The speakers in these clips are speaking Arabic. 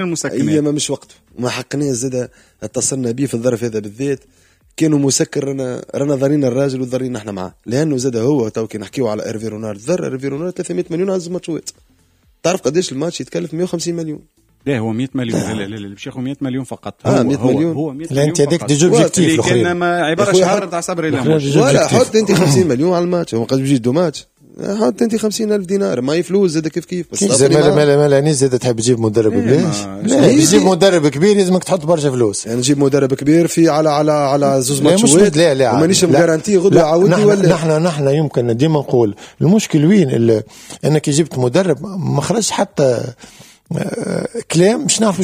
المسكنات هي ما مش وقته، ما حقناش زاد اتصلنا به في الظرف هذا بالذات، كانوا مسكر رانا ضارين الراجل وضارين احنا معاه، لانه زاد هو تو كي نحكيو على ايرفي رونار، ذر ايرفي رونار 300 مليون عز ماتشات. تعرف قداش الماتش يتكلف؟ 150 مليون. لا هو 100 مليون. لا باش ياخذ 100 مليون فقط. 100 مليون. هو 100 لا انت هذاك دي اوبجيكتيف الاخرين كان عباره شهر تاع صبري لا ولا حط انت 50 مليون على الماتش، هو قد بيجي دو ماتش، حط انت 50,000 دينار، ما فلوس زاد كيف بس ما زاد تحب تجيب مدرب بلاش. لا تجيب مدرب كبير لازمك تحط برشا فلوس. يعني نجيب مدرب كبير في على زوز ماتشات ومانيش مغارانتي غدوه يعاودني ولا نحن يمكن ديما نقول المشكل وين انك جبت مدرب ما خرجش حتى كلام مش نعرف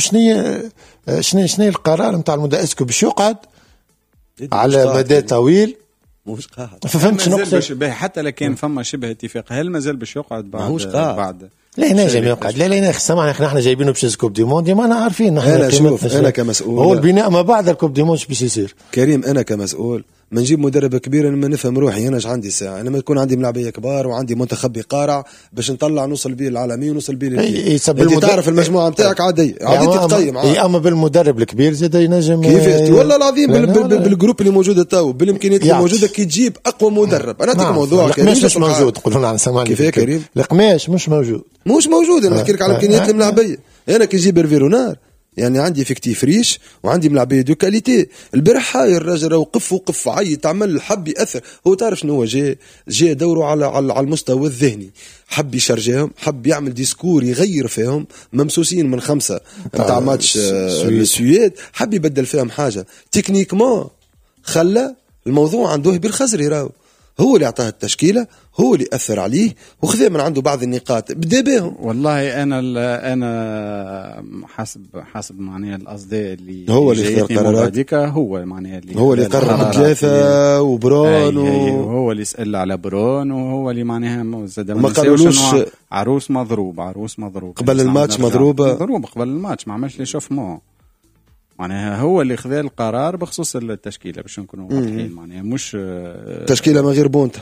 شنو القرار نتاع المدرب، اسكو باش يقعد على مدى طويل مش قاعد. فهمت شنو نقصد؟ حتى لو كان فما شبه اتفاق هل مازال باش يقعد بعد لا نجم يقعد. لا يا اخي سامعني، احنا جايبينه باش كوب دي موند ما انا عارفين. انا شوف انا كمسؤول هو البناء ما بعد الكوب دي موند باش يصير. كريم انا كمسؤول ما نجيب مدرب كبير، انا ما نفهم روحي، انا ايش عندي ساعه، انا ما يكون عندي ملاعبيه كبار وعندي منتخب قارع باش نطلع نوصل بيه العالمي ونوصل بيه انت تعرف المجموعه نتاعك عاديه تقيم اما بالمدرب الكبير زاد ينجم كيف والله العظيم بالجروب اللي موجوده تو بالامكانيات اللي موجوده كي تجيب اقوى مدرب. انا نعطيك موضوع القماش مش موجود، نقولوا لنا سامعني كيف يا كريم القماش مش موجود انا نحكي لك على الامكانيات الملاعبيه. انا كي نجيب ايرفي رونار يعني عندي فيكتيف ريش وعندي ملاعبيه دو كاليتي. البارح هاي الراجل وقف عيط عمل حب ياثر. هو تعرف شنو هو جاي دوره على المستوى الذهني، حب يشرجيهم، حب يعمل ديسكور يغير فيهم، ممسوسين من 5 نتاع ماتش السويد، حب يبدل فيهم حاجه تكنيكمون، خلى الموضوع عنده بالخزري راهو هو اللي اعطاه التشكيله، هو اللي اثر عليه وخذ من عنده بعض النقاط بدا بهم. والله انا حسب معناها الاصداء اللي هو اللي اختار قرارات، هو معناها هو اللي قرر ثلاثه وبرون وهو اللي سأل على برون، وهو اللي معناها ما قالولوش عروس مضروب قبل الماتش مضروب قبل الماتش ما عملش لي شوف معناها هو اللي خذ القرار بخصوص التشكيله باش نكونوا واضحين. معناها مش تشكيله من غير بونتا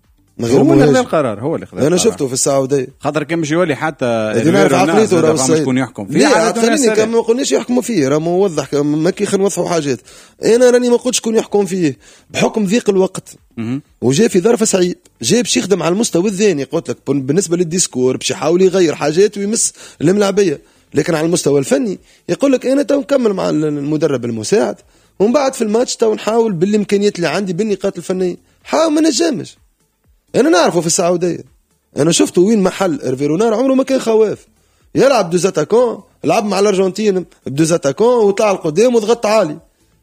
هو اللي خذ القرار، هو اللي خذ انا شفته في السعوديه خاطر كان باش يولي حتى نعرف عقليته راه شكون يحكم فيه. لا خليني كان ما قلناش يحكموا فيه، راه موضح ما كي خلينا نوضحوا حاجات. انا راني ما قلتش شكون يحكم فيه بحكم ضيق الوقت وجاء في ظرف صعيب، جاي باش يخدم على المستوى الذهني. قلت لك بالنسبه للديسكور باش يحاول يغير حاجات ويمس الملاعبيه، لكن على المستوى الفني يقول لك انا تو نكمل مع المدرب المساعد ومن بعد في الماتش تو نحاول بالامكانيات اللي عندي بالنقاط الفنيه حاول ما نجمش. انا نعرفه في السعوديه، انا شفته وين محل ايرفي رونار عمره ما كان خواف، يلعب دو زاتاكون، لعب مع الارجنتين بدو زاتاكون وطلع القدام وضغط عالي.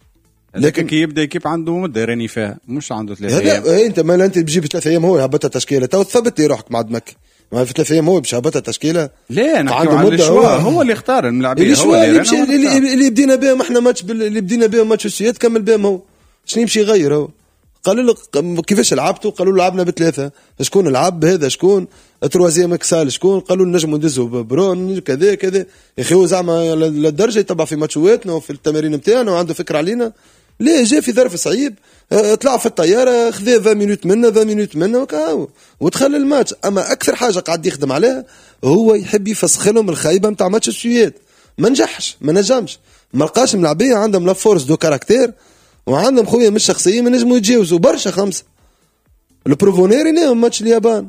لكن كي يبدا كيف عنده مده راني فيها مش عنده 3 ايام. انت ما انت تجيب 3 ايام هو هبطها تشكيله تو ثبت روحك مع دمك ما في 3 ايام هو باش هبطها تشكيله. لا عنده مده هو اللي اختار الملاعبيه، هو اللي بدينا بهم احنا ماتش اللي بدينا بهم ماتش السويد كمل بهم هو شنو يمشي يغير. هو قالوا له كيفاش لعبتوا؟ قالوا له لعبنا ب3. شكون لعب هذا؟ شكون تروازيام اكسال؟ شكون؟ قالوا نجموا ندزوا برون كذا يا اخي. هو زعما للدرجه يتبع في ماتشواتنا وفي التمارين نتاعنا وعنده فكره علينا. ليه جاء في ظرف صعيب طلع في الطياره خذ 20 مينوت منا وكاو ودخل الماتش. اما اكثر حاجه قاعد يخدم عليها هو يحب يفسخ لهم الخايبه نتاع ماتش السويد. ما نجحش ما نجمش ما لقاش ملاعبيه عندهم لا فورس دو كاركتير وعندهم خويا مش شخصيه ما نجموا يتجاوزوا برشا 5. البروفونيري ناهم ماتش اليابان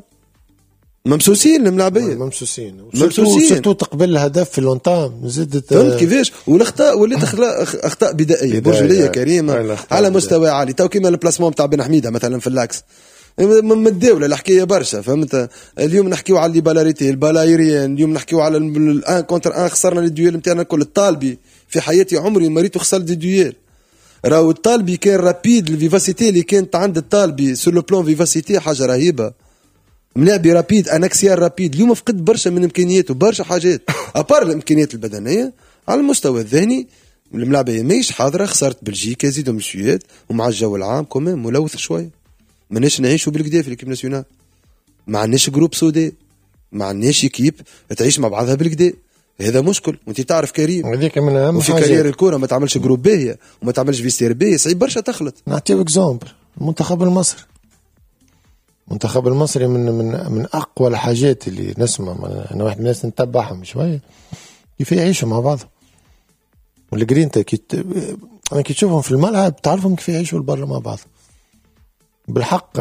ممسوسين الملاعبيه ممسوسين سورتو تقبل الهدف في لونتام زدت فهمت كيفاش. والاخطاء ولات اخطاء بدائيه برجوليه كريمه على مستوى عالي. تو كيما البلاسمون تاع بن حميده مثلا في اللاكس متداوله الحكايه برشا. فهمت اليوم نحكيو على البالايريان، اليوم نحكيو على الان كونتر ان خسرنا الديويل نتاعنا كل. الطالبي في حياتي عمري ما ريت خسر الديويل. راهو الطالبي كان رابيد الفيفاسيتي اللي كانت عند الطالبي سور لو بلون فيفاسيتي حاجه رهيبه. ملاعبي رابيد انكسيار رابيد. اليوم فقد برشا من امكانياته برشا حاجات ابار الامكانيات البدنيه. على المستوى الذهني الملاعبيه ماهيش حاضره. خسرت بلجيكا زيدوا السويد ومع الجو العام كمان ملوث شويه. ماناش نعيشوا بالكدا في الكيب ناسيونال، ما عندناش جروب سوداء، ما عندناش كيب تعيش مع بعضها بالكدا. هذا مشكل وانت تعرف كريم هذيك من اهم وفي كارير الكره ما تعملش جروب باهيه وما تعملش فيستير باهي صعيب برشا تخلط. نعطيك اكزامبل المنتخب المصري من اقوى الحاجات اللي نسمع انا واحد الناس نتبعهم شويه كيف يعيشوا مع بعض. والجرين انت كي تشوفهم في الملعب تعرفهم كيف يعيشوا برا مع بعض بالحق.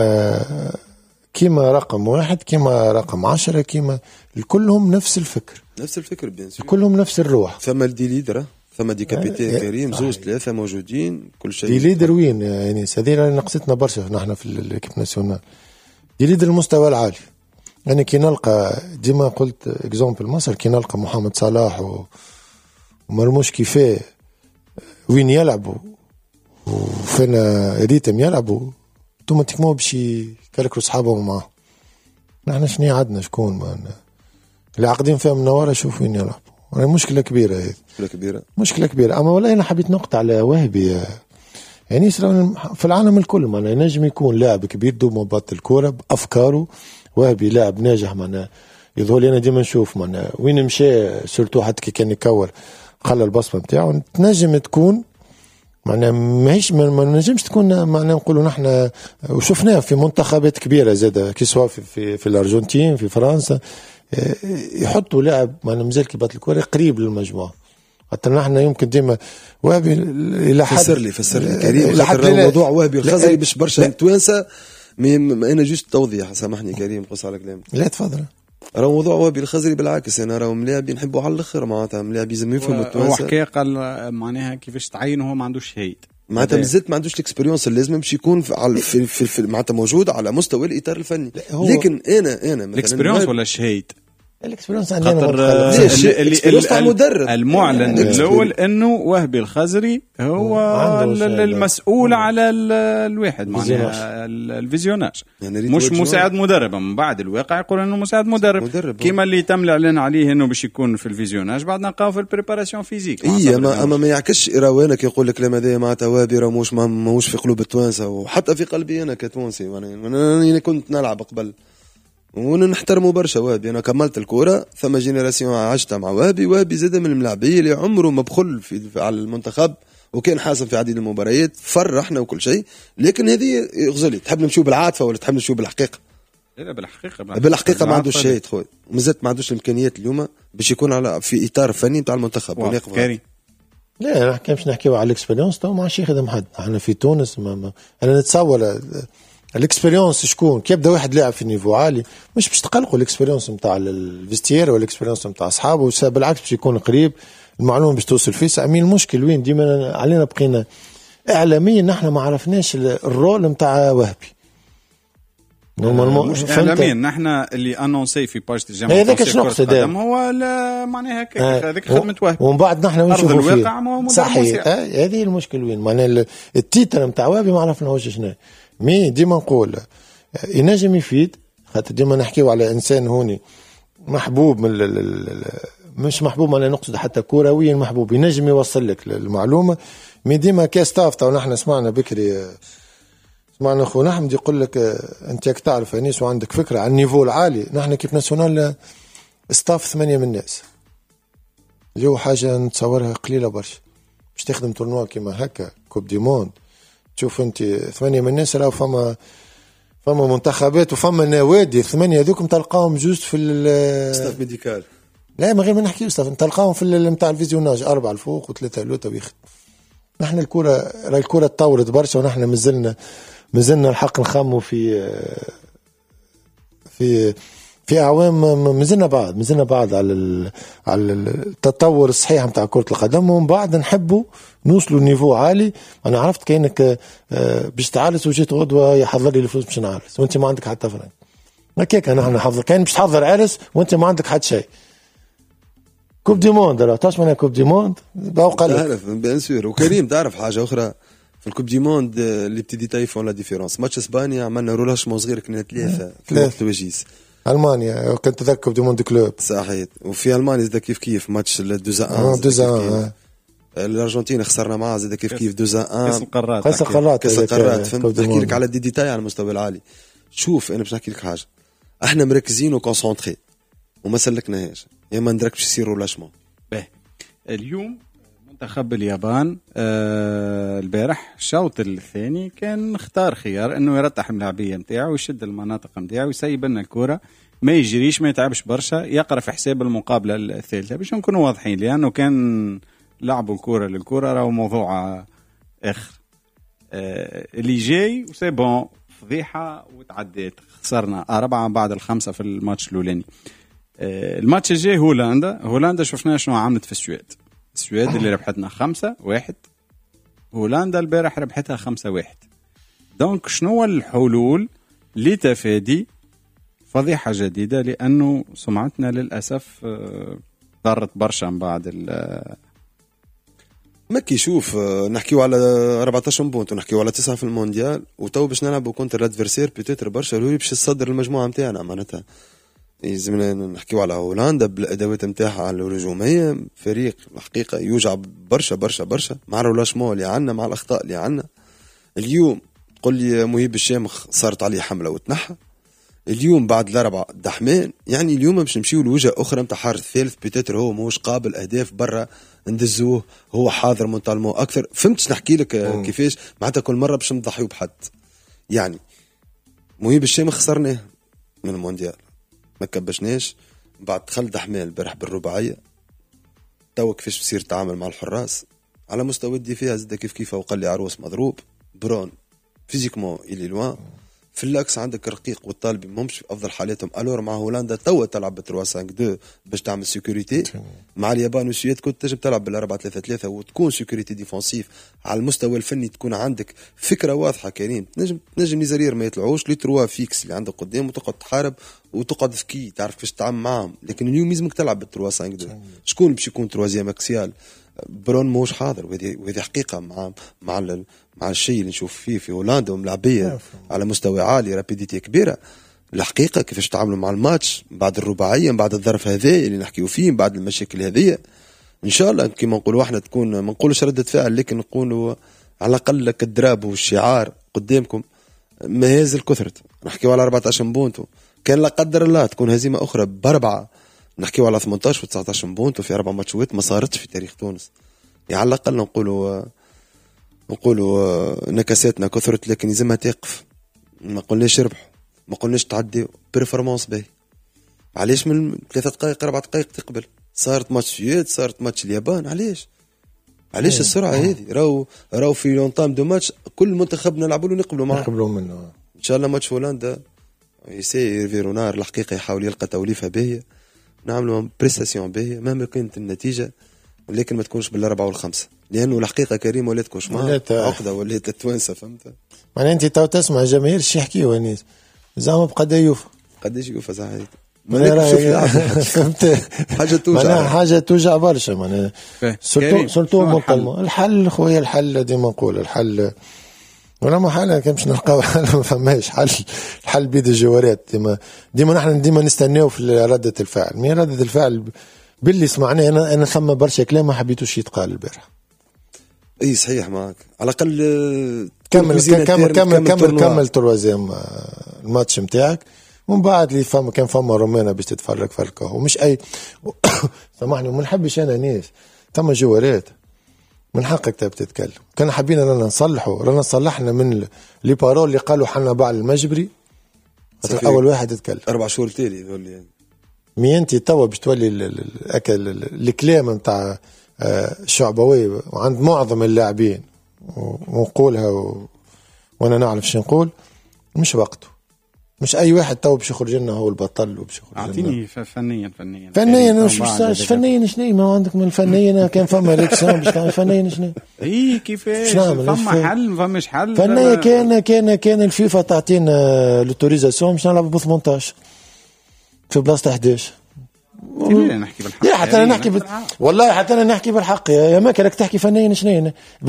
كيما رقم 1 كيما رقم 10 كيما كلهم نفس الفكر بيان سور، كلهم نفس الروح. ثم دي ليدر، ثم دي كابيتان كريم، زوج 3 موجودين كل شيء. دي ليدر وين يعني هذه نقصتنا برشا نحن في الكيب ناسيونال. دي ليدر المستوى العالي. يعني كي نلقى ديما قلت اكزامبل مصر، كي نلقى محمد صلاح ومرموش كيفاه وين يلعبوا وفينا ريتم يلعبوا اوتوماتيكمون باش يكلكروا صحابهم معاه. نحن شنو عندنا شكون اللي عاقدين فيها من نوارة شوف وين يلعبوا. يعني مشكلة كبيرة هذه، مشكلة كبيرة. أما والله أنا حبيت نقطة على وهبي. يعني في العالم الكل معناه ينجم يكون لاعب كبير دوم مباط الكرة بأفكاره. وهبي لاعب ناجح معناه يظهر لي أنا ديما نشوف معناه وين مشى سورتو حتى كي كان يكور خلى البصمة بتاعه. تنجم تكون معناه ماهيش ما نجمش تكون معناه نقولوا نحن وشفناه في منتخبات كبيرة زادة كي سواء في الأرجنتين في فرنسا يحطوا لاعب معناه مازال كي بات الكرة قريب للمجموعة. حتى نحن يمكن ديما وهبي إلى حد فسر لي كريم خاطر الموضوع وهبي الخزري باش برشا توانسة. ما أنا جوست توضيح سامحني كريم قص على كلامك. لا تفضل. راه موضوع وهبي الخزري بالعكس أنا راه ملاعب ينحبوا على الآخر معناتها ملاعب لازم يفهموا التوانسة. هو حكى قال معناها كيفاش تعينه هو ما عندوش شهيد معناتها مازلت ما عندوش الاكسبيريونس اللازم باش يكون في معناتها موجود على مستوى الإطار الفني. لكن أنا مثلا الاكسبيريونس ولا الشهيد الاكسبيرينس عندنا المدرب المعلن الاول انه وهبي الخزري هو المسؤول على الواحد معناها الفيزيوناج يعني مش مساعد مدرب. من بعد الواقع يقول انه مساعد مدرب كيما اللي تم الاعلان عليه انه باش يكون في الفيزيوناج بعد نلقاو في البريباراسيون فيزيك. اما ما يعكسش اراوانك يقول لك الكلام هذا معناتها وهبي راه ماهوش في قلوب التوانسه وحتى في قلبي انا كتونسي. انا كنت نلعب قبل ونحترمه برشا وهبي. انا كملت الكوره ثم جينيراسيون عشتها مع وهبي زاد من الملاعبين اللي عمره ما بخل على المنتخب وكان حاسم في عديد المباريات فرحنا وكل شيء. لكن هذه غزلي تحب نمشيو بالعاطفه ولا تحب نمشيو بالحقيقه؟ لا بالحقيقه ما عندوش شيء خويا ومازالت ما عندوش الامكانيات اليوم باش يكون على في اطار فني نتاع المنتخب. لا انا باش نحكيو على الاكسبيريونس تو ماشي يخدم حد. احنا في تونس انا نتصور الاكسبيريونس شكون كي يبدا واحد لاعب في نيفو عالي مش باش تقلقوا الاكسبيريونس نتاع الفيستير ولا الاكسبيريونس نتاع اصحابه بالعكس باش يكون قريب المعلومه باش توصل فيه. امين المشكل وين ديما علينا بقينا اعلاميا نحن ما عرفناش الرول نتاع وهبي. مش اعلاميا نحن اللي انونسي في باج الجامعه هذاك اش نقصد هو معناها هذيك خدمه وهبي ومن بعد نحن نشوفوا فيه صحيح. هذه المشكل وين معناها التيتر نتاع وهبي ما عرفناهوش شنو. مي ديما نقول ينجم يفيد خاطر ديما نحكيو على انسان هوني محبوب من مش محبوب ما نقصد حتى كرويا محبوب ينجم يوصل لك المعلومه. مي ديما كاستاف تو نحن سمعنا بكري سمعنا اخونا احمد يقول لك انت ياك تعرف انيس وعندك فكره على النيفو العالي. نحن كيف ناسيونال ستاف 8 من الناس اللي هو حاجه نتصورها قليله برشا باش تخدم تورنوا كيما هكا كوب دي موند. تشوف انت 8 من الناس راهو فما منتخبات وفما نوادي 8 هذوكم تلقاهم جوست في ستاف ميديكال. لا ما غير ما نحكيو ستاف تلقاهم في نتاع الفيزيوناج 4 الفوق و3 لوتا ويخدم. نحن الكره تطورت برشا ونحن مازلنا الحق نخمو في اعوام مازلنا بعد على التطور الصحيح نتاع كرة القدم. ومن بعد نحبوا نوصلوا لنيفو عالي. انا عرفت كأنك باش تعالس وجيت غدوه يحضر لي الفلوس باش نعالس وانت ما عندك حتى فرنك هكاك. انا نحضر كان باش تحضر عرس وانت ما عندك حتى شيء. كوب دي موند راه تسمع كوب دي موند تعرف بيان سور. وكريم تعرف حاجه اخرى في الكوب دي موند اللي بتدي تايفون لا ديفيرونس ماتش اسبانيا عملنا رولاشمون صغير كنا 3 في وقت الوجيز. المانيا كنت تذكر كوب دي موند كلوب صحيح. وفي المانيا زاد كيف ماتش 2-1 الارجنتين خسرنا معها زاد كيف 2-1 كاس القارات فهمت. نحكي لك على ديتاي على المستوى العالي. شوف انا باش نحكي لك حاجه احنا مركزين وكونسونطري وما سلكناهاش يا ما ندرك باش يصير رولاشمون. اليوم منتخب اليابان البارح الشوط الثاني كان اختار خيار انه يرتح اللاعبيه نتاعو ويشد المناطق نتاعو ويسيب لنا الكره ما يجريش ما يتعبش برشا، يقرأ في حساب المقابلة الثالثة باش نكونوا واضحين، لأنه كان لعبوا الكرة للكرة راهو موضوع آخر. اللي جاي وسي بون فضيحة وتعديت، خسرنا 4 بعد 5 في الماتش الأولاني. الماتش الجاي هولندا شفنا شنو عملت في السويد اللي ربحتنا 5-1، هولندا البارح ربحتها 5-1. دونك شنو الحلول لتفادي فضيحة جديدة؟ لأنه سمعتنا للأسف ضرت برشا من بعد مكي. شوف نحكيو على 14 بونت ونحكيو على 9 في المونديال، وتو باش نلعبوا كونتر الادفيرسير بيتيتر برشا لوري باش يصدر المجموعة متاعنا. معناتها لازمنا نحكيو على هولندا بالادوات نتاعها على الهجومية، فريق الحقيقة يوجع برشا برشا برشا مع الرولاشمون اللي عندنا، مع الأخطاء اللي عندنا. اليوم تقول لي مهيب الشامخ صارت عليه حملة وتنحى، اليوم بعد الأربعة دحمان، يعني اليوم باش نمشيو لوجهة أخرى متاع حارس ثالث بيتيتر هو موش قابل أهداف برا ندزوه، هو حاضر مونتالمو أكثر. فهمتش نحكي لك كيفاش معناتها كل مرة باش نضحيو بحد. يعني مهيب الشامخ خسرناه من المونديال، ما كبشناش. بعد دخل دحمان برح بالرباعية، تو كيفاش بصير تعامل مع الحراس على مستوى الدفاع زاد كيف وقال لي عروس مضروب برون فيزيكمون إلي لوان. في اللاكس عندك رقيق والطالبي مهمش في افضل حالاتهم. الور مع هولندا توا تلعب ب 3-5-2 باش تعمل سيكوريتي. مع اليابان والسويد كنت تجب تلعب بال 4-3-3 وتكون سيكوريتي ديفونسيف. على المستوى الفني تكون عندك فكره واضحه كريم، تنجم نزارير ما يطلعوش لي 3 فيكس اللي عندك قدام وتقعد تحارب وتقعد في كي تعرف كيفاش تتعامل معاهم. لكن اليوم لازمك تلعب بال 3-5-2. شكون باش يكون تروازيام اكسيال؟ برون موش حاضر، وهذه حقيقه مع الشيء اللي نشوف فيه في هولندا وملاعبيه على مستوى عالي، رابيديتي كبيره. الحقيقه كيفاش تعاملوا مع الماتش بعد الرباعيه، بعد الظرف هذا اللي نحكيو فيه، بعد المشاكل هذه، ان شاء الله كما نقولوا احنا تكون ما نقولوش رده فعل، لكن نقولوا على الاقل لك الدراب والشعار قدامكم ما هازل كثرت. نحكيو على 14 بونتو، كان لا قدر الله تكون هزيمه اخرى ب4 نحكيو على 18 و19 بونتو في 4 ماتشات ما صارتش في تاريخ تونس. يعني على الاقل نقولوا نكساتنا كثرت، لكن لازمها تقف. ما قلناش ربح، ما قلناش تعدي بيرفورمانس باهي. علاش من 3 دقائق 4 دقائق تقبل؟ صارت ماتش سويد، صارت ماتش اليابان. علاش السرعه هذه؟ راو في لونطام دو ماتش كل منتخب نلعبوا له نقبلوا منه. ان شاء الله ماتش هولندا يسير فيرونار الحقيقه يحاول يلقى توليفه باهيه، نعملوا بريستاسيون باهيه مهما كانت النتيجه، ولكن ما تكونش بال4 وال5، لانه الحقيقه كريم ولات كوشمار عقده ولات التوانسه. فهمت معناها انت تو تسمع الجماهير ايش يحكيوا الناس زعما بقدا يوفى قداش يوفى زعما فهمت حاجه توجع برشا. معناها سلطو مطلمه الحل خويا، الحل ديما نقول الحل ولا محل كان باش نلقاو حل، ما فماش حل. الحل بيد الجوارات. ديما نحن نستناو في ردة الفعل. مي ردة الفعل باللي سمعناه انا ثم برشا كلام ما حبيتوش يتقال البارح. اي صحيح معك. على الاقل كمل تروازيام الماتش نتاعك، ومن بعد اللي فما رومانا باش تتفرج فرقه ومش اي سامحني وما نحبش انا ناس ثم جوارات من حقك تتكلم. كان حابين رانا صلحنا من لي بارول اللي قالوا حنا بعد المجبري اول واحد يتكلم 4 شهور تالي يقول يعني مي انت توا باش تولي الكلام نتاع الشعبوي وعند معظم اللاعبين ونقولها وانا نعرف شو نقول. مش وقته، مش اي واحد تو باش يخرج لنا هو البطل وباش يخرج. اعطيني فنيا مش فنيا شنو ما عندك من الفنيا كان فما ليكسيون باش تعمل فنيا شنو اي كيفاش فما حل فماش حل فنيا كان الفيفا تعطينا لوتوريزاسيون باش نلعب ب 18 في بلاصه 11. نحكي بالحق يا حتى انا نحكي والله حتى انا نحكي بالحق يا ما كانك تحكي فنيا شنو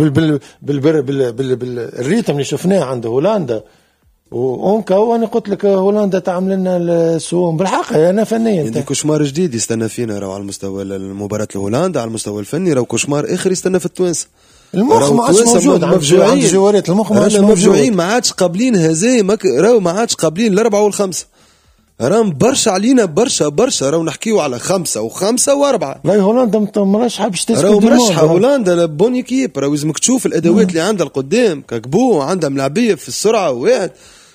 بالريتم اللي شفناه عند هولندا وأنكا وانا قلت لك هولندا تعمل لنا السوم بالحق. انا فنيا يعني كوشمار جديد يستنى فينا راهو على المستوى المباراة لهولندا، على المستوى الفني راهو كوشمار اخر يستنى في التوانسه. المخ ما عادش موجود عند الجوارات، المخ ما عادش موجود، ما عادش قابلين هزايم، راهو ما عادش قابلين ال4 وال5. راهم برشا علينا برشا راهو نحكيو على 5 و5 و4. لا هولندا مرشحه باش تسكت، راهو مرشحه هولندا بون ايكيب. راهو لازمك تشوف الادوات اللي عندها القدام كاكبو، عندها ملاعبيه في السرعه واحد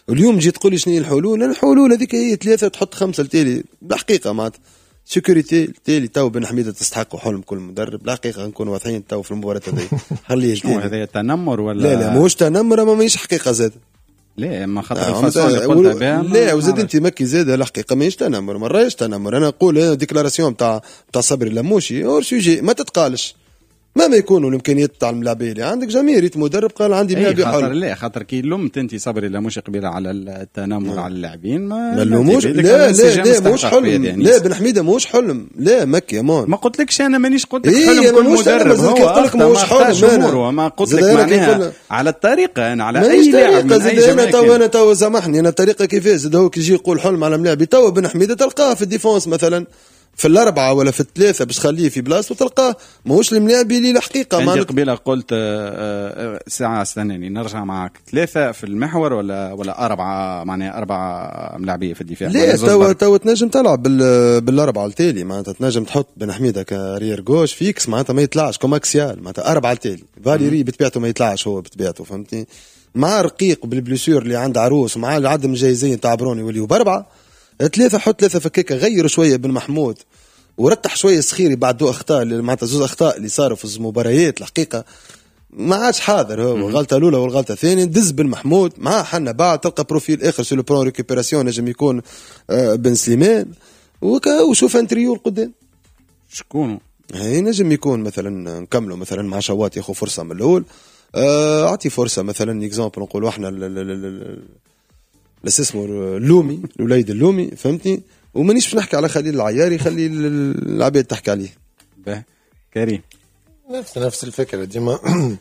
واليوم جيت تقول لي شنو هي الحلول؟ الحلول هذيك هي 3 تحط 5 التالي بالحقيقه معناتها سيكوريتي التالي تو بن حميده تستحق حلم كل مدرب. بالحقيقه نكون واضحين تو في المباراه هذه خليه شنو هذا تنمر ولا لا ماهوش تنمر ما ماهيش حقيقه زاد. لا ما خاطر الفاصون اللي قلتها بها لا وزاد انت مكي زاد الحقيقه ماهيش تنمر ما راهيش تنمر. انا نقول ديكلاراسيون تاع صبري لموشي اور سوجي ما تتقالش ما يكونوا الامكانيات تاع الملاعبيه اللي عندك جميع ريت مدرب قال عندي ملاعبيه خاطر لا خاطر كي لومت انت صبري لموشي قبيله على التنمر على اللاعبين ما لوموش لا مش حلم يعني. لا بن حميده مش حلم لا مكي امان ما قلتلكش انا مانيش قلت لك حلم كل مدرب هو قلت لك مش حلم ما قلت لك معناها على الطريقه انا على اي لاعب من اي جماعه انا تو سامحني انا الطريقه كيفاش زاد هو كي يجي يقول حلم على ملاعبي تو بن حميده تلقاه في الديفونس مثلا في الأربعة ولا في الثلاثة باش تخليه في بلاصة وتلقاه ماهوش الملاعبي اللي الحقيقة. أنت قبيلة قلت ساعة استناني نرجع معك 3 في المحور ولا 4 معناها 4 ملاعبية في الدفاع. لا تو تنجم تلعب بالأربعة التالي معناتها تنجم تحط بن حميدة كارير جوش فيكس معناتها ما يطلعش كوماكسيال معناتها 4 التالي فاليري بطبيعته ما يطلعش هو بطبيعته فهمتني مع رقيق بالبلوسيور اللي عنده عروس ومع عدم جايزين تاع بروني وليو ب4 3 حط 3 فكيكه غير شويه بن محمود ورتح شويه سخيري بعد 2 اخطاء اللي معناتها 2 اخطاء اللي صاروا في المباريات الحقيقه ما عادش حاضر هو الغلطه الاولى والغلطه الثانيه دز بن محمود مع حنا بعد تلقى بروفيل اخر سو لو برون ريكوبيراسيون نجم يكون بن سليمان وشوف انتريو القدام شكون هي نجم يكون مثلا نكملوا مثلا مع شوات ياخذ فرصه من الاول اعطي فرصه مثلا اكزامبل نقولوا احنا بس اسمه اللومي الوليد اللومي فهمتني ومانيش باش نحكي على خليل العياري خلي العباد تحكي عليه. كريم نفس الفكره ديما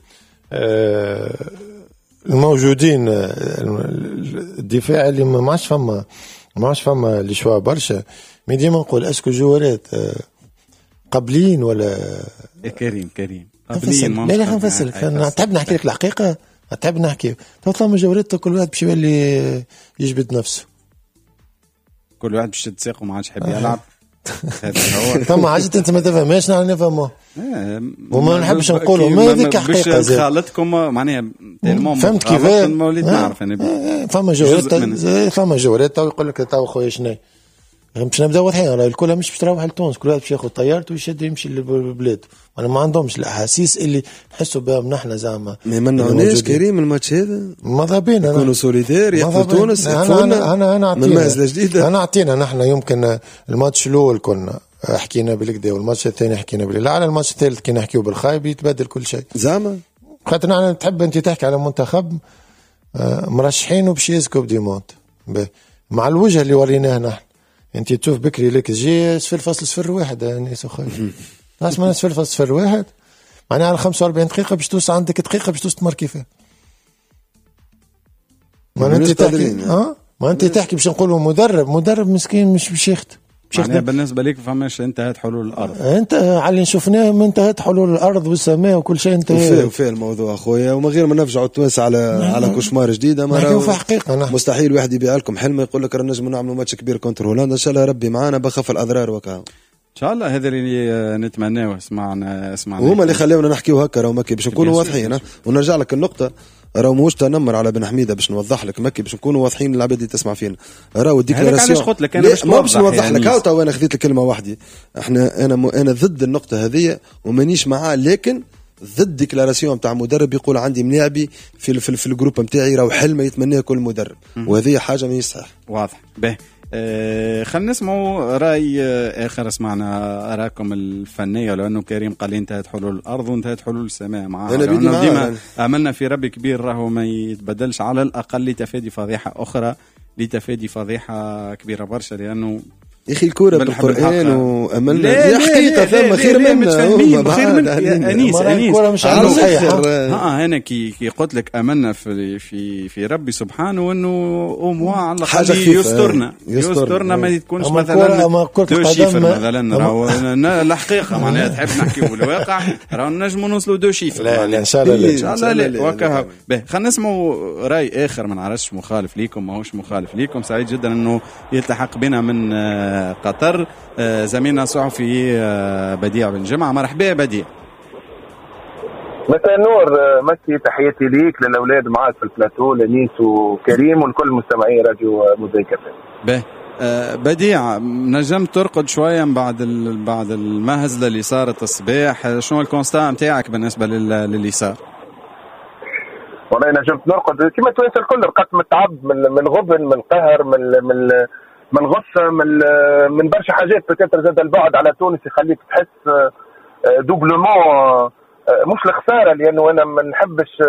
الموجودين الدفاع اللي ما عادش فما اللي شوا برشا مي ديما نقول اسكو جوارات قابلين ولا كريم قابلين لا نفسر تعب نحكي لك الحقيقه تعب نحكي تطلع من جوارات كل واحد باش يولي يجبد نفسه كل واحد باش تساق وما عادش يحب يلعب هذا هو ثم عجت انت ما تفهمش نحن نفهمه وما نحبش نقوله ما هذيك حقيقه باش خالتكم معناها فهمت كيفاه وليت نعرف انا فما جوارات يقول لك تو خويا شنو باش نبدا واضحين راه الكل مش باش تروح لتونس كل واحد باش ياخذ طيارته ويشد يمشي لبلاده وانا ما عندهمش الاحاسيس اللي نحسوا بهم نحن زعما ما منعناش كريم الماتش هذا ماذا بينا نكونوا سوليدير يحفوا تونس انا ممازله جديده انا اعطينا نحن يمكن الماتش الاول كنا حكينا بالكدا والماتش الثاني حكينا بالله على الماتش الثالث كنا نحكيو بالخايب يتبدل كل شيء زعما خاطر نحن تحب انت تحكي على منتخب مرشحينه باش يزكوا بديمونت مع الوجه اللي وريناه نحن انت تشوف بكري لك جي 0.01 يعني سخي اسمع 0.01 معناها على 45 دقيقه باش توصل عندك دقيقه باش توصل تماركي فيها ما انت تحكي ما انت تحكي باش نقولوا مدرب مسكين مش باش يخدم يعني بالنسبه لك فماش انتهت حلول الارض انت على اللي شفناه ما انتهت حلول الارض والسماء وكل شيء انتهى وفي الموضوع اخويا ومن غير ما نرجعوا التوانسه على كوشمار جديده ما راهو حقيقه مستحيل واحد يبيع لكم حلم يقول لك رانا نجموا نعملوا ماتش كبير كونتر هولندا ان شاء الله ربي معانا بخف الاضرار وكا ان شاء الله هذا اللي نتمناه سمعنا هما اللي خليونا نحكيو هكا راهو مكي باش نكونوا واضحين ونرجع لك النقطه راهو موش تنمر على بن حميده باش نوضح لك مكي باش نكونوا واضحين العباد اللي تسمع فينا راهو الديكلاراسيون قلت لك انا باش نوضح لك هاو انا خذيت كلمه واحده انا ضد النقطه هذه ومانيش معاه لكن ضد ديكلاراسيون تاع مدرب يقول عندي ملاعبي في الجروب نتاعي راهو حلم يتمناه كل مدرب وهذه حاجه ما يصح واضح به خلينا نسمعوا رأي آخر سمعنا أراكم الفنية لأنه كريم قال انتهت حلول الأرض وانتهت حلول السماء معاه لأنه ديما أملنا في ربي كبير راهو ما يتبدلش على الأقل لتفادي فضيحة أخرى لتفادي فضيحة كبيرة برشا لأنه يا اخي الكوره بالقران واملنا يا حقيقه ثم خير منا خير من انيس الكوره مش على صحيح انا كي قلت لك املنا في ربي سبحانه وانه على حاجه يسترنا ما تكونش مثلا دو شيفر مثلا الحقيقه معناها تحب نحكي بالواقع راه نجموا نوصلوا دو شيفر لا ان شاء الله ان شاء الله لا وكها خلينا نسمعوا راي اخر ما نعرفش مخالف ليكم ماهوش مخالف ليكم سعيد جدا انه يلتحق بنا من قطر زميلنا الصحفي بديع بن جمعة. مرحبا بديع. مساء النور مسي، تحياتي ليك للاولاد معاك في البلاتو لنيس وكريم والكل مستمعي راديو موزايك. به بديع، نجمت ترقد شويه بعد المهزله اللي صارت الصباح؟ شنو الكونستا نتاعك بالنسبه للي صار؟ والله نجمت نرقد كما توانس الكل، رقدت متعب من الغبن، من القهر، من غصه، من برشا حاجات. بتاتر زاد البعد على تونس يخليك تحس دوبلومون، مش الخساره، لانه انا ما نحبش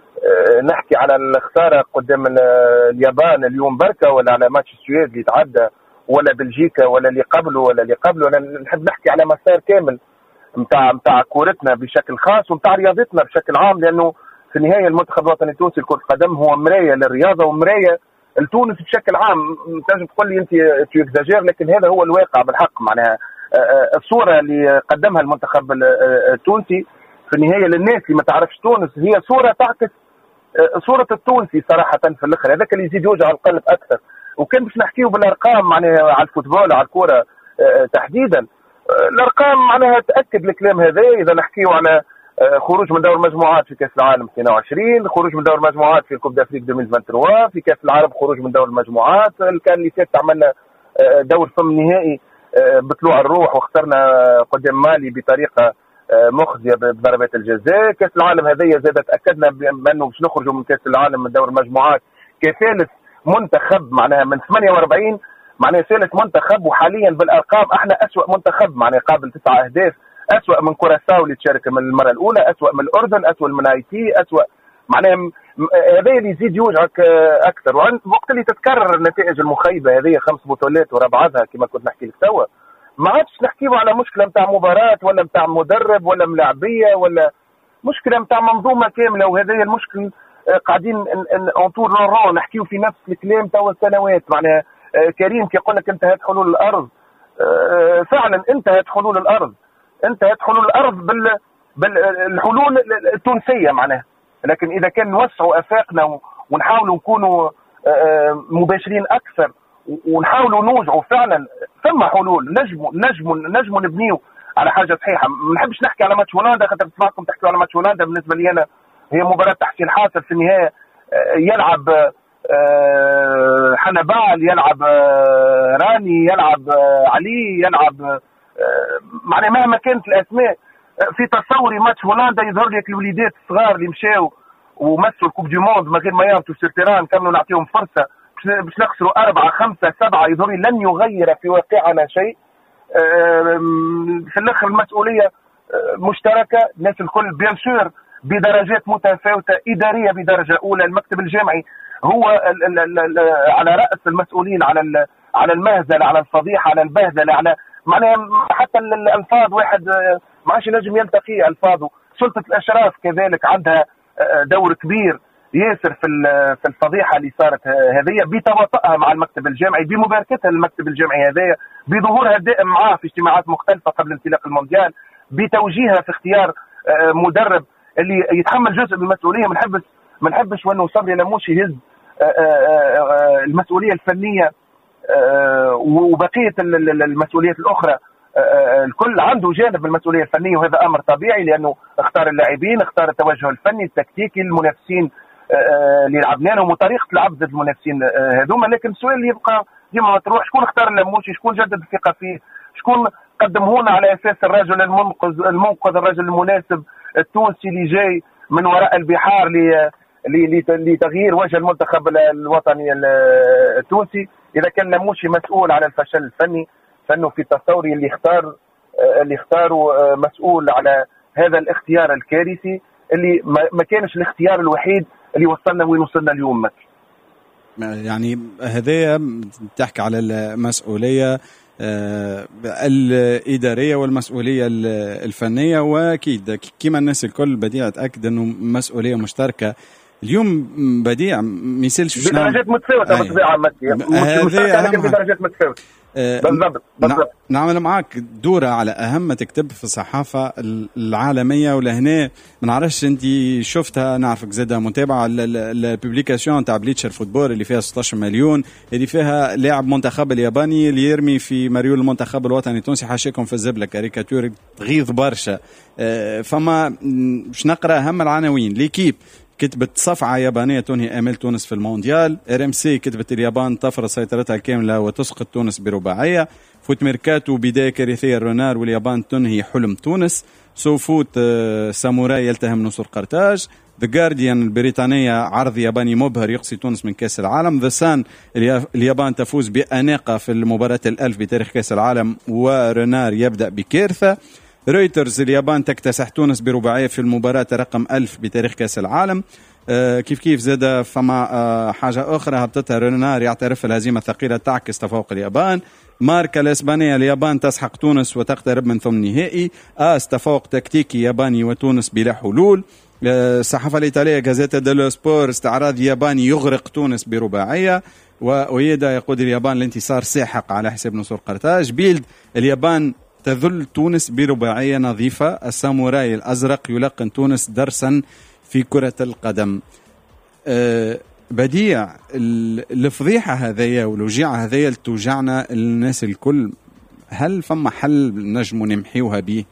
نحكي على الخساره قدام اليابان اليوم بركه، ولا على ماتش السويد اللي تعدى، ولا بلجيكا ولا اللي قبله. انا نحب نحكي على مسار كامل نتاع كورتنا بشكل خاص ونتاع رياضتنا بشكل عام، لانه في النهايه المنتخب الوطني التونسي لكرة القدم هو مرايه للرياضه ومرايه لتونس بشكل عام. تنجم تقول لي انت تيكزاجير، لكن هذا هو الواقع بالحق. معناها الصوره اللي قدمها المنتخب التونسي في النهايه للناس اللي ما تعرفش تونس هي صوره تعكس صوره التونسي صراحه في الاخر. هذاك اللي يزيد يوجع القلب اكثر. وكان باش نحكيو بالارقام معناها على الفوتبول على الكره تحديدا، الارقام معناها تاكد الكلام هذا. اذا نحكيو على خروج من دور المجموعات في كاس العالم 22، خروج من دور المجموعات في الكوب دافريك 2023، في كاس العرب خروج من دور المجموعات، كان اللي فات عملنا دور ثم نهائي بطلوع الروح واخترنا قدام مالي بطريقه مخزيه بضربات الجزاء. كاس العالم هذه زادت اكدنا بانه باش نخرجوا من كاس العالم من دور المجموعات كثالث منتخب معناها من 48، معناها ثالث منتخب. وحاليا بالارقام احنا اسوأ منتخب، معناها قابل 9 اهداف، اسوأ من كوراساو اللي تشارك من المره الاولى، اسوأ من الاردن، اسوأ من هايتي، اسوأ. معناها هذا اللي يزيد يوجعك اكثر. وقت اللي تتكرر النتائج المخيبه هذه 5 بطولات ورا بعضها كما كنت نحكي لك توا، ما عادش نحكيو على مشكله نتاع مباراه ولا نتاع مدرب ولا ملاعبيه، ولا مشكله نتاع منظومه كامله. وهذه المشكل قاعدين انطور نورون نحكيو في نفس الكلام توا سنوات. معناها كريم كي يقول لك انتهت حلول الارض، فعلا انتهت حلول الارض، انتهت حلول الارض بالحلول التونسيه معناها. لكن اذا كان نوسعوا افاقنا ونحاولوا نكونوا مباشرين اكثر ونحاولوا نوجعوا فعلا، ثم حلول نجموا نبنيو على حاجه صحيحه. ما نحبش نحكي على ماتش هولندا خاطر سمعتكم تحكيوا على ماتش هولندا. بالنسبه لي انا هي مباراه تحسين حاصل في النهايه. يلعب حنبال، يلعب راني، يلعب علي، يلعب معناها مهما كانت الاسماء. في تصوري ماتش هولندا يظهر لك الوليدات الصغار اللي مشاو ومسوا الكوب دي موند من غير ما يهبطوا سيرتيران، كانوا نعطيهم فرصه باش نخسروا 4 5 7 يظهر لي لن يغير في واقعنا شيء. في الاخر المسؤوليه مشتركه، الناس الكل بيان سور بدرجات متفاوته، اداريه بدرجه اولى. المكتب الجامعي هو على راس المسؤولين على المهزله، على الفضيحه، على البهدله، على معناها حتى الالفاظ واحد ما عادش ينجم يلتقي الفاظه. سلطه الاشراف كذلك عندها دور كبير ياسر في الفضيحه اللي صارت هذه، بتواطئها مع المكتب الجامعي، بمباركتها للمكتب الجامعي هذايا، بظهورها الدائم معاه في اجتماعات مختلفه قبل انطلاق المونديال، بتوجيهها في اختيار مدرب اللي يتحمل جزء من المسؤوليه. ما نحبش وانه صبري لموش يهز المسؤوليه الفنيه وبقيه المسؤوليات الاخرى. الكل عنده جانب من المسؤوليه الفنيه، وهذا امر طبيعي لانه اختار اللاعبين، اختار التوجه الفني التكتيكي، المنافسين اللي لعبنا لهم وطريقه لعب ضد المنافسين هذوما. لكن السؤال اللي يبقى ديما مطروح، شكون اختار اللموشي؟ شكون جدد الثقه فيه؟ شكون قدمه لنا على اساس الرجل المنقذ، الرجل المناسب التونسي اللي جاي من وراء البحار لتغيير وجه المنتخب الوطني التونسي؟ اذا كان لموشي مسؤول على الفشل الفني، فانه في تصوري اللي اختاروا مسؤول على هذا الاختيار الكارثي اللي ما كانش الاختيار الوحيد اللي وصلنا وين وصلنا اليوم. يعني هذه تحكي على المسؤولية الإدارية والمسؤولية الفنية، وأكيد كما الناس الكل بديع تأكد أنه مسؤولية مشتركة اليوم بديع ما يسالش بدرجات متفاوته بالطبيعه مش لكن بدرجات متفاوته. بالضبط. نعمل معاك دورة على أهم ما تكتب في الصحافة العالمية، ولهنا ما نعرفش أنت شفتها، نعرفك زادة متابعة الببليكاسيون تاع بليتشر فوتبول اللي فيها 16 مليون، اللي فيها لاعب منتخب الياباني اللي يرمي في مريول المنتخب الوطني التونسي، حاشيكم في الزبلة كاريكاتور تغيظ برشا. فما مش نقرأ أهم العناوين. ليكيب كتبت صفعة يابانية تنهي آمال تونس في المونديال. RMC كتبت اليابان تفرض سيطرتها الكاملة وتسقط تونس برباعية. فوت ميركاتو بداية كارثية رونار واليابان تنهي حلم تونس. سوفوت ساموراي يلتهم نصر قرطاج. The Guardian البريطانية عرض ياباني مبهر يقصي تونس من كأس العالم. The Sun اليابان تفوز بأناقة في المباراة الألف بتاريخ كأس العالم ورونار يبدأ بكارثة. رويترز اليابان تكتسح تونس برباعية في المباراة رقم 1000 بتاريخ كأس العالم. كيف زاد فما حاجة أخرى هبطتها رونار يعترف الهزيمة الثقيلة تعكس تفوق اليابان. ماركا الإسبانية اليابان تسحق تونس وتقترب من ثمن نهائي. تفوق تكتيكي ياباني وتونس بلا حلول. الصحافة الإيطالية جازيتا ديلو سبور استعراض ياباني يغرق تونس برباعية. وإيدا يقود اليابان لانتصار ساحق على حساب نصر قرطاج. بيلد اليابان تذل تونس برباعية نظيفة. الساموراي الأزرق يلقن تونس درسا في كرة القدم. بديع الفضيحة هذية والوجيعة هذية توجعنا الناس الكل، هل فما حل نجم نمحيوها به؟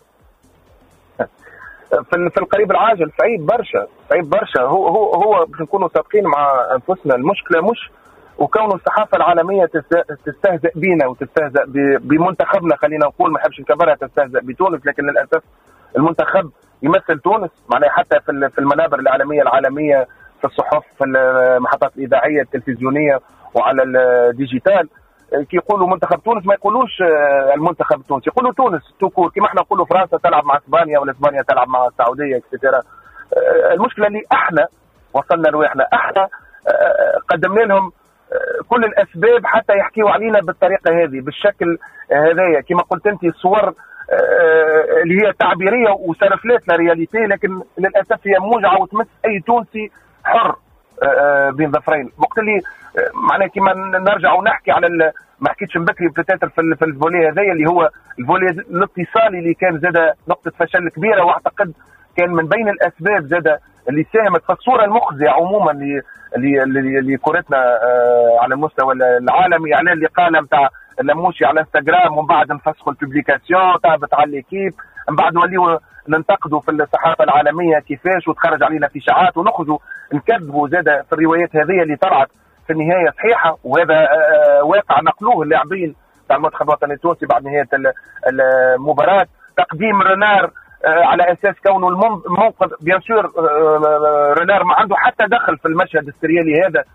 في القريب العاجل صعيب برشا. هو باش نكونوا صادقين مع أنفسنا، المشكلة مش وكون الصحافة العالمية تستهزئ بينا وتستهزئ بمنتخبنا، خلينا نقول ما حبش نكبرها، تستهزئ بتونس، لكن للأسف المنتخب يمثل تونس معناها حتى في المنابر العالمية في الصحف، في المحطات الإذاعية التلفزيونية وعلى الديجيتال. كي يقولوا منتخب تونس ما يقولوش المنتخب التونسي، يقولوا تونس توكور، كما احنا نقولوا فرنسا تلعب مع اسبانيا ولا اسبانيا تلعب مع السعودية اكسترا. المشكلة اللي احنا وصلنا لوحنا، احنا قدمنا لهم كل الأسباب حتى يحكيوا علينا بالطريقة هذه بالشكل هذايا. كما قلت أنت الصور اللي هي تعبيرية وسرفلات لا رياليتي، لكن للأسف هي موجعة وتمس أي تونسي حر بين ظفرين. وقت اللي معناه كما نرجع ونحكي على ما حكيتش بكري بتاتر في الفولي هذايا اللي هو الفولي الاتصالي اللي كان زاد نقطة فشل كبيرة، واعتقد كان من بين الأسباب زاد اللي ساهمت في الصورة المخزية عموما اللي كورتنا على المستوى العالمي. اعلان اللي قال نتاع اللموشي على انستغرام، ومن بعد نفسخوا الببليكاسيون تهبط على ليكيب، من بعد نوليو ننتقدوا في الصحافة العالمية كيفاش وتخرج علينا في اشاعات ونخرجوا نكذبوا زاد في الروايات هذه اللي طلعت في النهاية صحيحة. وهذا واقع نقلوه اللاعبين تاع المنتخب الوطني التونسي بعد نهاية المباراة. تقديم رونار على اساس كونه المنقذ، بيان سور رونار ما عنده حتى دخل في المشهد السريالي هذا،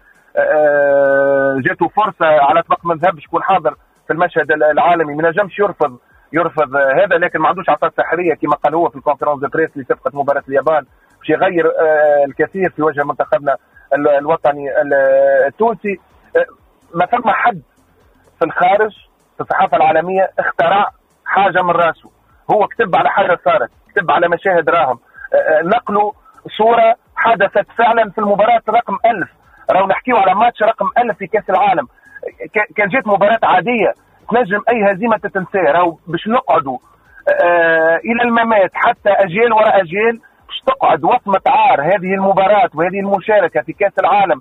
جاته فرصه على طبق ما ذهبش يكون حاضر في المشهد العالمي، ما نجمش يرفض هذا، لكن ما عندوش عطاء سحريه كما قال هو في الكونفرنس دو بريس اللي سبقت مباراه اليابان باش يغير الكثير في وجه منتخبنا الوطني التونسي. ما ثم حد في الخارج في الصحافه العالميه اخترع حاجه من راسه، هو كتب على حاجه صارت، كتب على مشاهد راهم، نقلوا صوره حدثت فعلا في المباراه رقم 1000. راهو نحكيو على ماتش رقم 1000 في كاس العالم، كان جات مباراه عاديه تنجم اي هزيمه تتنسى، راهو باش نقعدوا الى الممات حتى اجيال وراء اجيال باش تقعد وصمه عار هذه المباراه وهذه المشاركه في كاس العالم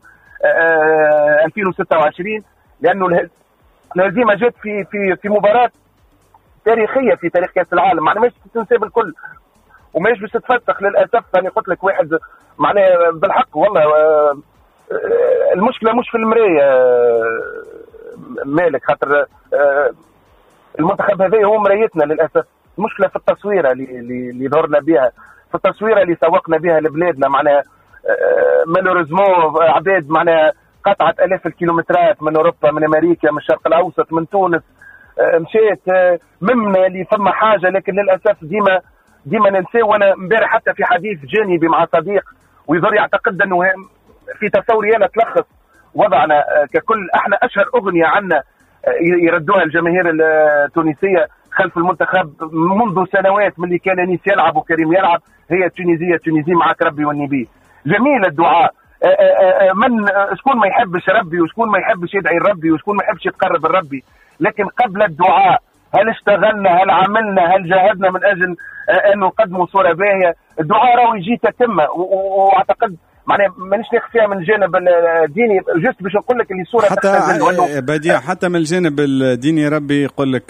2026، لانه الهزيمه جات في مباراه تاريخيه في تاريخ كاس العالم، معناها مش تنسى بالكل وماش باش تتفتح للاسف. انا قلت لك واحد معناها بالحق والله المشكله مش في المرايه مالك، خاطر المنتخب هذا هو مرايتنا للاسف. المشكله في التصويره اللي ظهرنا بها، في التصويره اللي سوقنا بها لبلادنا، معناها مالوريزمون عباد معناها قطعت الاف الكيلومترات من اوروبا، من امريكا، من الشرق الاوسط، من تونس، مشيت ممنا اللي فما حاجه، لكن للاسف ديما ننسى. وانا امبارح حتى في حديث جانبي مع صديق ويظهر يعتقد انه في تصوري انا تلخص وضعنا ككل. احنا اشهر اغنيه عنا يردوها الجماهير التونسيه خلف المنتخب منذ سنوات، من اللي كان انيس يلعب وكريم يلعب، هي تونيزيه معك ربي والنبي. جميل الدعاء. من شكون ما يحبش ربي وشكون ما يحبش يدعي ربي وشكون ما يحبش يتقرب لربي، لكن قبل الدعاء هل اشتغلنا، هل عملنا، هل جاهدنا من اجل انه نقدموا صوره باهيه؟ الدعاء راهو يجي تتمه، واعتقد معناها مانيش ناخذ فيها من الجانب الديني جست باش نقول لك اللي صوره حتى بديع حتى من الجانب الديني ربي يقول لك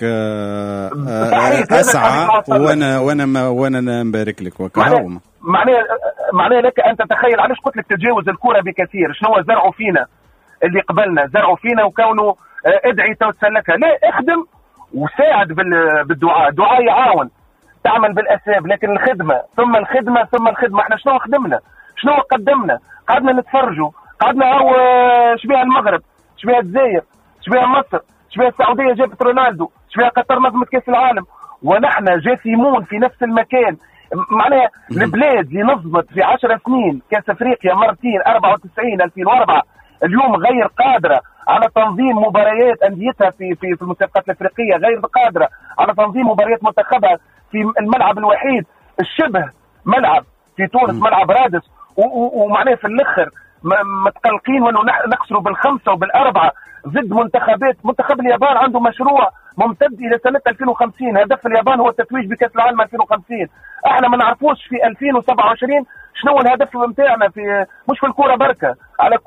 اسعى وانا نبارك لك وكهو. معناها لك انت تخيل علاش قلت لك تتجاوز الكره بكثير، شنو زرعوا فينا اللي قبلنا، زرعوا فينا وكونوا ادعي تسلكها، لا اخدم وساعد بالدعاء. الدعاء يعاون، تعمل بالاسباب، لكن الخدمه ثم الخدمه ثم الخدمه. احنا شنو خدمنا؟ شنو قدمنا؟ قعدنا نتفرجوا، قعدنا شبيه المغرب، شبيه الجزائر، شبيه مصر، شبيه السعوديه جابت رونالدو، شبيه قطر نظمت كاس العالم، ونحن جاثمون في نفس المكان. معناها البلاد اللي نظمت في 10 سنين كاس افريقيا مرتين 94 2004 اليوم غير قادره على تنظيم مباريات انديتها في المسابقات الافريقيه، غير قادره على تنظيم مباريات منتخبها في الملعب الوحيد الشبه ملعب في تونس، ملعب رادس، ومعناه في الاخر متقلقين وانه نخسروا بالخمسه وبالاربعه ضد منتخب اليابان عنده مشروع ممتد الى سنه 2050. هدف اليابان هو التتويج بكاس العالم 2050. احنا ما نعرفوش في 2027 شنو الهدف نتاعنا، في مش في الكوره بركه، على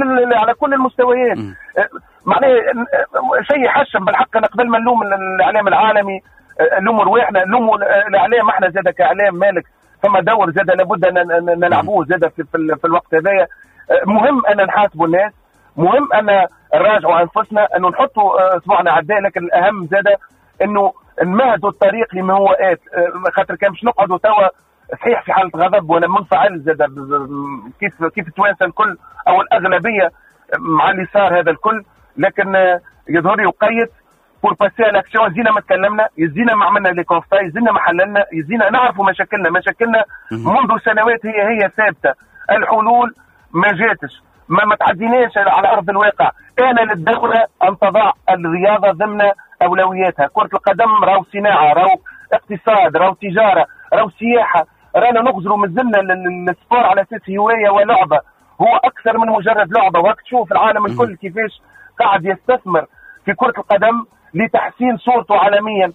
كل المستويات. معناه شيء يحشم بالحق. انا قبل ما نلوم الاعلام العالمي نلوم رواحنا، نلوم الاعلام احنا زاد كاعلام مالك ثم دور زاد لابد ان نلعبوه زاد في الوقت هذايا. مهم ان نحاسبوا الناس، مهم ان نراجعوا انفسنا، انه نحطوا اصبعنا على الداء، لكن الاهم زاد انه نمهدوا الطريق لما هو ات. خاطر كان مش نقعدوا توا صحيح في حاله غضب وانا منفعل زاد كيف التوانسه الكل او الاغلبيه مع اللي صار هذا الكل، لكن يظهر لي وقيت بور باسي لاكسيون. يزينا ما تكلمنا، يزينا ما عملنا لي كونستا، يزينا ما حللنا، يزينا نعرفوا مشاكلنا منذ سنوات هي ثابته. الحلول ما جاتش، ما تعديناش على ارض الواقع. انا للدوله ان تضع الرياضه ضمن اولوياتها. كره القدم راهو صناعه، راهو اقتصاد، راهو تجاره، راهو سياحه. رانا نغزروا مازلنا السبور على اساس هوايه ولعبه، هو اكثر من مجرد لعبه. وقت تشوف العالم الكل كيفاش قاعد يستثمر في كره القدم لتحسين صورته عالميا،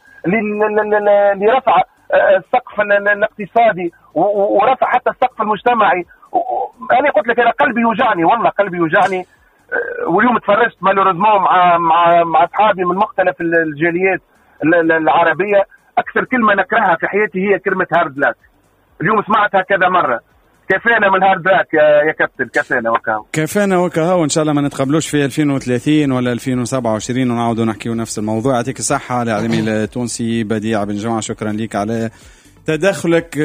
لرفع السقف الاقتصادي ورفع حتى السقف المجتمعي. انا قلت لك انا قلبي يوجعني، والله قلبي يوجعني. واليوم تفرجت مالوريزمون مع اصحابي من مختلف الجاليات العربيه. اكثر كلمه نكرهها في حياتي هي كلمه هارد لاك. اليوم سمعتها كذا مره. كفانا من هارد لاك يا كابتن، كفانا وكهو. وان شاء الله ما نتقبلوش في 2030 ولا 2027 ونعودوا نحكيوا نفس الموضوع. يعطيك الصحه الاعلامي التونسي بديع بن جمعه، شكرا لك على تدخلك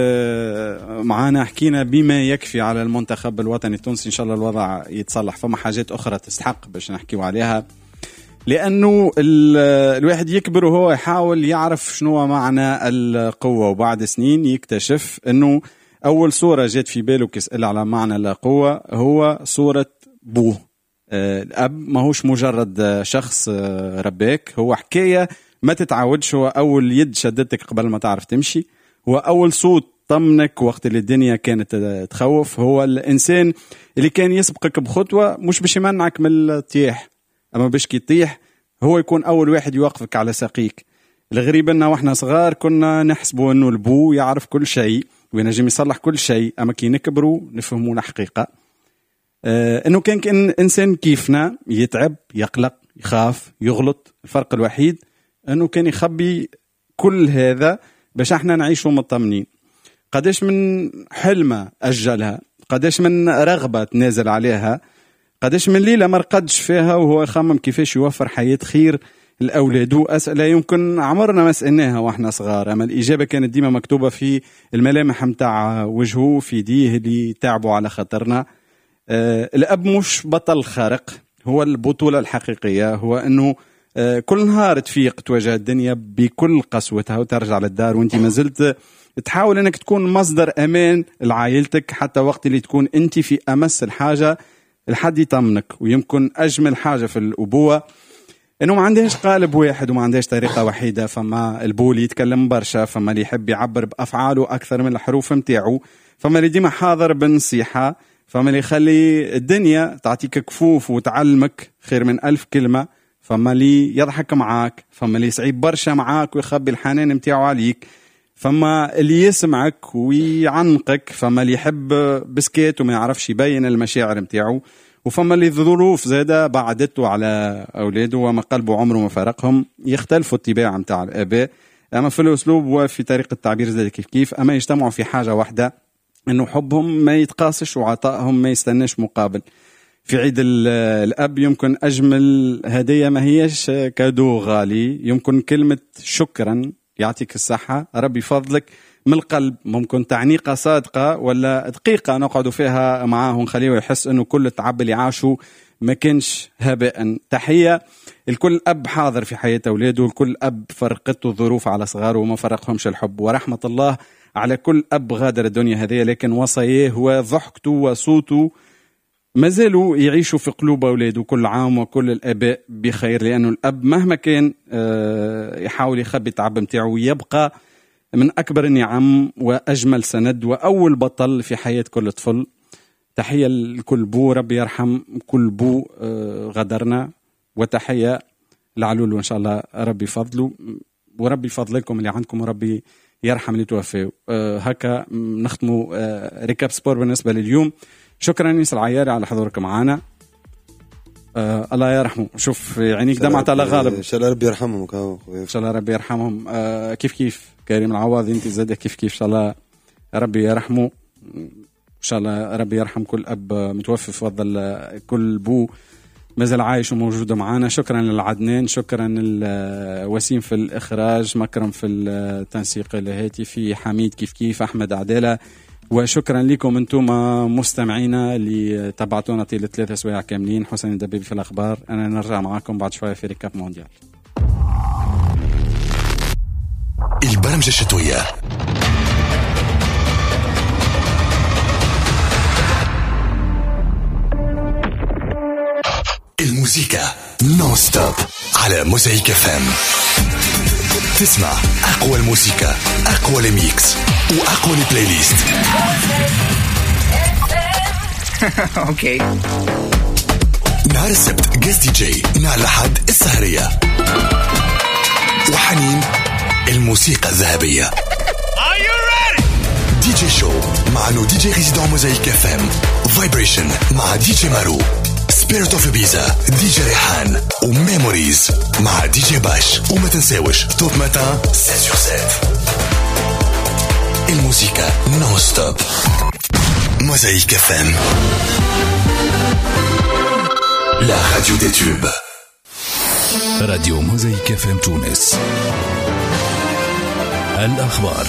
معنا. حكينا بما يكفي على المنتخب الوطني التونسي، ان شاء الله الوضع يتصلح. فما حاجات اخرى تستحق باش نحكيوا عليها، لأنه الواحد يكبر وهو يحاول يعرف شنو معنى القوة، وبعد سنين يكتشف أنه أول صورة جات في باله كيسأل على معنى القوة هو صورة بوه. الأب ما هوش مجرد شخص رباك، هو حكاية ما تتعودش. هو أول يد شدتك قبل ما تعرف تمشي، هو أول صوت طمنك وقت اللي الدنيا كانت تخوف، هو الإنسان اللي كان يسبقك بخطوة مش باش يمنعك من الطياح، أما باش كيطيح هو يكون أول واحد يوقفك على ساقيك. الغريب أنه وإحنا صغار كنا نحسبوا أنه البو يعرف كل شيء وينجم يصلح كل شيء، أما كي نكبروا نفهمون حقيقة أنه كان إنسان كيفنا يتعب، يقلق، يخاف، يغلط. الفرق الوحيد أنه كان يخبي كل هذا باش احنا نعيشوا مطمنين. قداش من حلمة أجلها، قداش من رغبة تنازل عليها، قداش من ليلة مرقدش فيها وهو يخمم كيفاش يوفر حياة خير الأولاد. أسئلة يمكن عمرنا ما سألناها وإحنا صغار، أما الإجابة كانت ديما مكتوبة في الملامح متاع وجهه، في ديه اللي تعبوا على خاطرنا. الأب مش بطل خارق، هو البطولة الحقيقية، هو أنه كل نهار تفيق تواجه الدنيا بكل قسوتها وترجع للدار وانت ما زلت تحاول أنك تكون مصدر أمان لعائلتك، حتى وقت اللي تكون أنت في أمس الحاجة الحد يطمنك. ويمكن أجمل حاجة في الأبوة انه ما عندهاش قالب واحد وما عندهاش طريقه وحيده. فما البولي يتكلم برشا، فما اللي يحب يعبر بافعاله اكثر من الحروف متاعه، فما اللي ديما حاضر بالنصيحه، فما اللي يخلي الدنيا تعطيك كفوف وتعلمك خير من 1000 كلمه، فما اللي يضحك معاك، فما اللي يسعيب برشا معاك ويخبي الحنان متاعه عليك، فما اللي يسمعك ويعنقك، فما اللي يحب بسكيت وما يعرفش يبين المشاعر متاعه، وفما اللي ظروف زادة بعدته على أولاده وما قلبه عمره ما فارقهم. يختلفوا الطباع متاع الآباء، أما في الأسلوب وفي طريقة التعبير زادة كيف، أما يجتمعوا في حاجة واحدة، إنه حبهم ما يتقاسش وعطائهم ما يستناش مقابل. في عيد الأب يمكن أجمل هدية ما هيش كادو غالي، يمكن كلمة شكرا، يعطيك الصحة، ربي فضلك، من القلب. ممكن تعنيقة صادقة ولا دقيقة نقعدوا فيها معاه ونخليه يحس انه كل التعب اللي عاشوا ما كانش هباء. تحية الكل أب حاضر في حياة أولاده، الكل أب فرقته الظروف على صغاره وما فرقهمش الحب، ورحمة الله على كل أب غادر الدنيا هذه، لكن وصاياه وضحكته وصوته ما زالوا يعيشوا في قلوب أولاده. كل عام وكل الآباء بخير، لأنه الأب مهما كان يحاول يخبي التعب متاعه ويبقى من أكبر النعم وأجمل سند وأول بطل في حياة كل طفل. تحية لكل بو، ربي يرحم كل بو غدرنا، وتحية لعلول وإن شاء الله ربي فضله وربي فضلكم اللي عندكم وربي يرحم اللي توفوا. هكا نختموا ريكاب سبور بالنسبة لليوم. شكرا نيس العياري على حضورك معنا. الله يرحمه. شوف عينيك دمعت على غالب، ان شاء الله ربي يرحمهم، ان شاء الله ربي يرحمهم. كيف كريم العواضي انت زاد كيف ان شاء الله ربي يرحمه، ان شاء الله ربي يرحم كل اب متوفي في فضل كل بو مازال عايش وموجود معنا. شكرا للعدنان، شكرا لوسيم في الاخراج، مكرم في التنسيق الهاتفي، حميد كيف احمد عداله، وشكرا لكم انتم مستمعينا اللي تبعتونا طيلة 3 أسابيع كاملين. حسين الدبيبي في الأخبار، أنا نرجع معاكم بعد شوية في ريكاب مونديال. البرمجة الشتوية الموسيقى نون ستوب على موزايك FM. تسمع أقوى الموسيقى، أقوى الميكس وأقوى البلاي ليست. اوكي. نهار السبت جيست دي جي، نهار الأحد السهرية، وحنين الموسيقى الذهبية. دي جي شو مع نو دي جي ريزيدون موزايك FM. فايبريشن مع دي جي مارو. سبيريت اوف بيزا دي جي ريحان، وميموريز مع دي جي باش. وما تنساوش توب ماتان 7/7. الموسيقى نون ستوب موزايك FM، لا راديو دي توب. راديو موزايك FM تونس. الأخبار.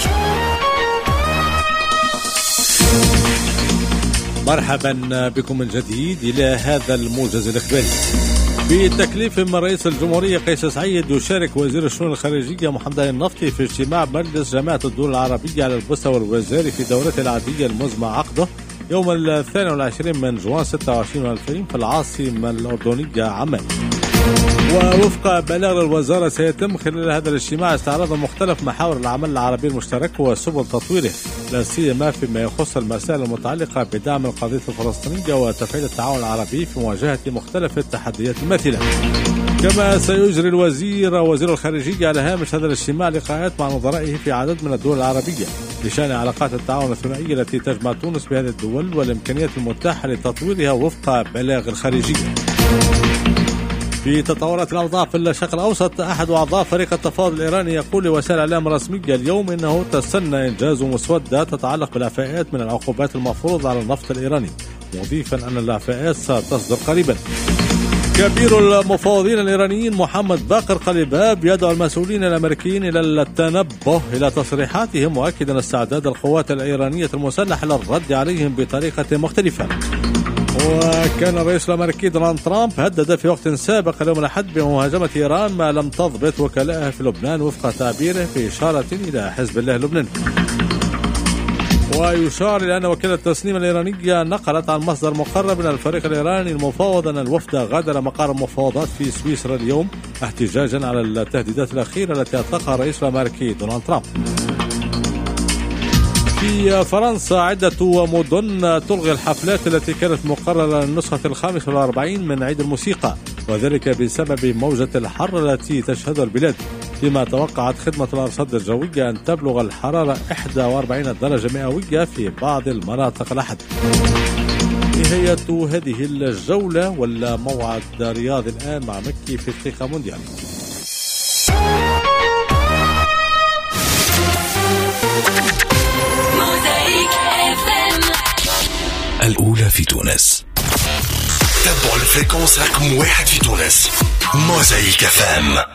مرحبا بكم من جديد إلى هذا الموجز الإخباري. بتكليف من رئيس الجمهورية قيس سعيد، يشارك وزير الشؤون الخارجية محمد النفطي في اجتماع مجلس جامعة الدول العربية على المستوى الوزاري في دورته العادية المزمع عقده يوم 22 من جوان 26 في العاصمة الأردنية عمان. ووفق بلاغ الوزارة سيتم خلال هذا الاجتماع استعراض مختلف محاور العمل العربي المشترك وسبل تطويره، لا سيما فيما يخص المسائل المتعلقة بدعم القضية الفلسطينية وتفعيل التعاون العربي في مواجهة مختلف التحديات الماثلة. كما سيجري وزير الخارجية على هامش هذا الاجتماع لقاءات مع نظرائه في عدد من الدول العربية بشأن علاقات التعاون الثنائية التي تجمع تونس بهذه الدول والإمكانيات المتاحة لتطويرها وفق بلاغ الخارجية. في تطورات الأوضاع في الشرق الأوسط، أحد أعضاء فريق التفاوض الإيراني يقول لوسائل الإعلام الرسمية اليوم إنه تسنى إنجاز مسودة تتعلق بالإعفاءات من العقوبات المفروضة على النفط الإيراني، مضيفا أن الإعفاءات ستصدر قريبا. كبير المفاوضين الإيرانيين محمد باقر قليباب يدعو المسؤولين الأمريكيين إلى التنبه إلى تصريحاتهم، مؤكدا استعداد القوات الإيرانية المسلحة للرد عليهم بطريقة مختلفة. وكان الرئيس الأمريكي دونالد ترامب هدد في وقت سابق اليوم الأحد بمهاجمة إيران ما لم تضبط وكلائها في لبنان وفق تعبيره، في إشارة إلى حزب الله اللبناني. ويشار إلى أن وكالة التسنيم الإيرانية نقلت عن مصدر مقرب من الفريق الإيراني المفاوض أن الوفد غادر مقر المفاوضات في سويسرا اليوم احتجاجا على التهديدات الأخيرة التي أطلقها الرئيس الأمريكي دونالد ترامب. في فرنسا عدة مدن تلغي الحفلات التي كانت مقررة للنسخة 45 من عيد الموسيقى، وذلك بسبب موجة الحر التي تشهدها البلاد، فيما توقعت خدمة الأرصاد الجوية أن تبلغ الحرارة 41 درجة مئوية في بعض المناطق الأحد. نهاية هذه الجولة والموعد رياضي الآن مع مكي في دقيقة مونديال. الأولى في تونس. تابعوا الفريكونس رقم 1 في تونس. موزايك FM.